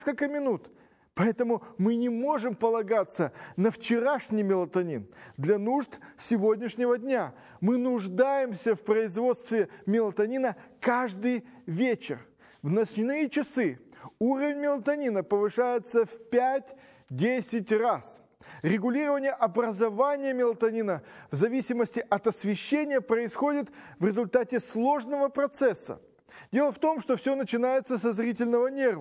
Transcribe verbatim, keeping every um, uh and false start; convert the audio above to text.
несколько минут. Поэтому мы не можем полагаться на вчерашний мелатонин для нужд сегодняшнего дня. Мы нуждаемся в производстве мелатонина каждый вечер. В ночные часы уровень мелатонина повышается в пять-десять раз. Регулирование образования мелатонина в зависимости от освещения происходит в результате сложного процесса. Дело в том, что все начинается со зрительного нерва.